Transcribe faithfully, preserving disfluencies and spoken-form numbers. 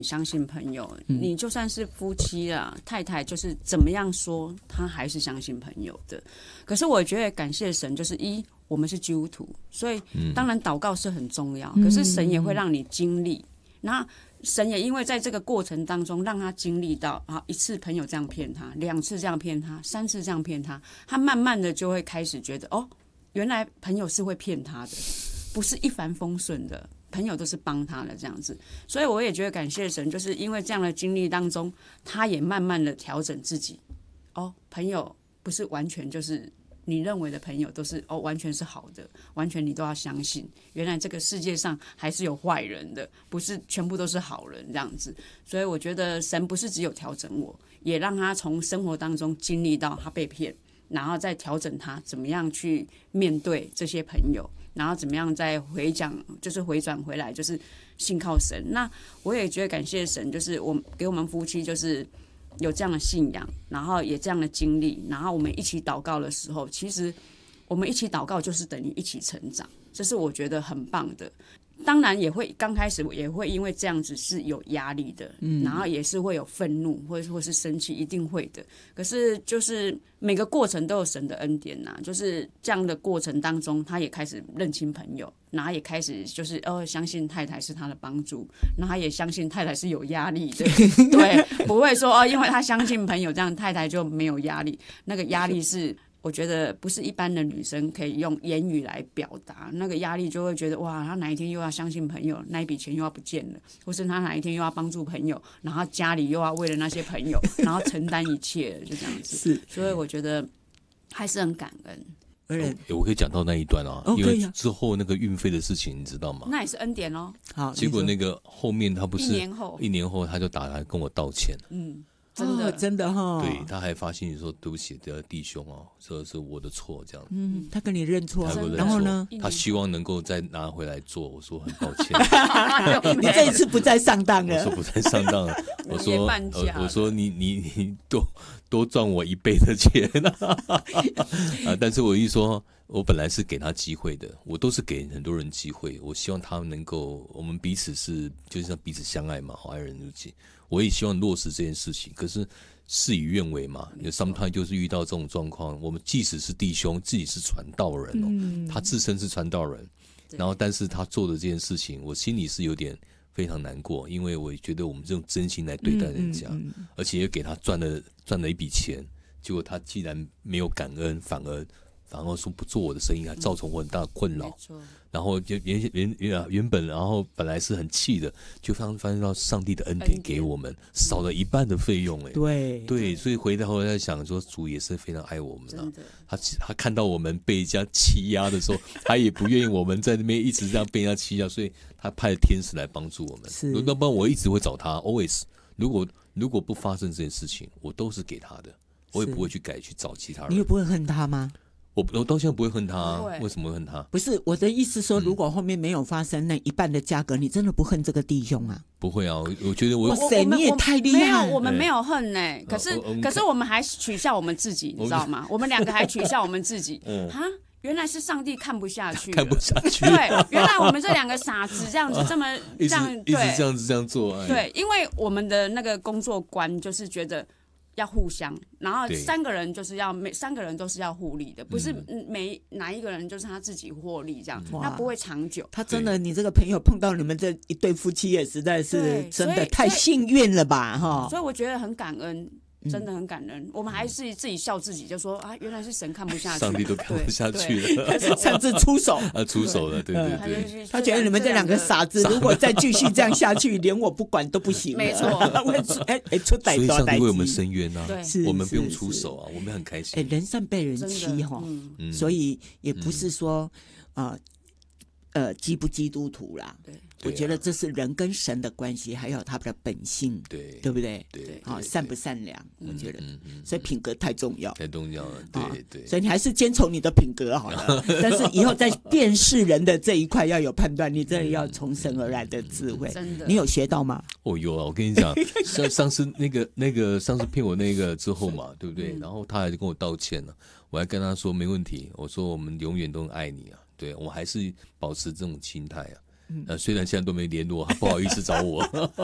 相信朋友，你就算是夫妻啊，太太就是怎么样说，他还是相信朋友的。可是我觉得感谢神，就是一我们是基督徒，所以当然祷告是很重要，可是神也会让你经历，那神也因为在这个过程当中让他经历到啊，一次朋友这样骗他，两次这样骗他，三次这样骗他，他慢慢的就会开始觉得哦，原来朋友是会骗他的，不是一帆风顺的。朋友都是帮他的这样子，所以我也觉得感谢神，就是因为这样的经历当中，他也慢慢的调整自己。哦，朋友不是完全就是你认为的朋友都是哦完全是好的，完全你都要相信，原来这个世界上还是有坏人的，不是全部都是好人这样子。所以我觉得神不是只有调整我，也让他从生活当中经历到他被骗，然后再调整他怎么样去面对这些朋友。然后怎么样再回讲，就是回转回来，就是信靠神。那我也觉得感谢神，就是我给我们夫妻就是有这样的信仰，然后也这样的经历，然后我们一起祷告的时候，其实我们一起祷告就是等于一起成长，这是我觉得很棒的。当然也会刚开始也会因为这样子是有压力的，嗯，然后也是会有愤怒或者或是生气，一定会的。可是就是每个过程都有神的恩典呐、啊，就是这样的过程当中，他也开始认清朋友，然后也开始就是哦相信太太是他的帮助，然后他也相信太太是有压力的，对，不会说哦因为他相信朋友，这样太太就没有压力，那个压力是。我觉得不是一般的女生可以用言语来表达，那个压力就会觉得哇，她哪一天又要相信朋友，那一笔钱又要不见了，或是她哪一天又要帮助朋友，然后家里又要为了那些朋友，然后承担一切，就这样子。 是， 所以我觉得还是很感恩。 欸、我可以讲到那一段啊，哦、因为之后那个运费的事情你知道吗？ 那也是恩典哦。 好，结果那个后面他不是一年后， 一年后他就打来跟我道歉。 嗯。真的、 哦、真的哈、哦， 对，他还发信息说对不起的弟兄哦，这是我的错这样。 嗯，他跟你认错，然后呢， 他希望能够再拿回来做。我说很抱歉， 你这一次不再上当了。 我说不再上当了。我说我说你你你多多赚我一倍的钱啊！但是我一说，我本来是给他机会的，我都是给很多人机会。我希望他们能够，我们彼此是就是像彼此相爱嘛，好爱人如己。我也希望落实这件事情，可是事与愿违嘛。sometimes 就是遇到这种状况，我们即使是弟兄，自己是传道人哦，嗯、他自身是传道人，然后但是他做的这件事情，我心里是有点非常难过，因为我觉得我们这种真心来对待人家，嗯嗯嗯、而且也给他赚了赚了一笔钱，结果他既然没有感恩，反而反而说不做我的生意，还造成我很大的困扰。嗯然后原原原原本，然后本来是很气的，就发发现到上帝的恩典给我们少了一半的费用，哎， 对对，所以回头后来在想说，主也是非常爱我们的，他他看到我们被人家欺压的时候，他也不愿意我们在那边一直这样被人家欺压，所以他派了天使来帮助我们。是，要不然我一直会找他 ，always。如果如果不发生这件事情，我都是给他的，我也不会去改去找其他人。 你也不会恨他吗？ 我我到现在不会恨他、啊，为什么会恨他？ 不是我的意思说，如果后面没有发生那一半的价格，嗯、你真的不恨这个弟兄啊？ 不会啊，我觉得我哇塞，你也太厉害了！ 没有，我们没有恨呢、欸。可是、哦、可是我们还取笑我们自己，你知道吗？我们两个还取笑我们自己。嗯哈，原来是上帝看不下去， 看不下去。 对，原来我们这两个傻子这样子这么这样， 一直这样子这样做。哎、 对，因为我们的那个工作观就是觉得。要互相，然后三个人就是要每三个人都是要互利的，不是每哪一个人就是他自己获利这样，那不会长久。 他真的，你这个朋友碰到你们这一对夫妻也实在是真的太幸运了吧，哈！ 所以我觉得很感恩。真的很感人，我们还是自己笑自己，就说啊，原来是神看不下去， 上帝都看不下去了， 甚至出手， 啊，出手了，对对对， 他觉得你们这两个傻子，如果再继续这样下去，连我不管都不行， 没错， 哎哎，出歹所以上帝为我们伸冤啊，我们不用出手啊，我们很开心。 哎，人善被人欺哈，所以也不是说啊。呃，基不基督徒啦？对，我觉得这是人跟神的关系，还有他的本性， 对， 对不对？ 对， 好、哦，善不善良，我觉得，嗯嗯、所以品格太重要， 太重要了，对、哦、对。 所以你还是坚守你的品格好了，但是以后在辨识人的这一块要有判断，你真的要从神而来的智慧。真的，你有学到吗？ 哦，有啊，我跟你讲，上上次那个那个上次骗我那个之后嘛，对不对？嗯、然后他还跟我道歉了，我还跟他说没问题，我说我们永远都很爱你啊。对，我还是保持这种心态啊。呃，虽然现在都没联络，他不好意思找我。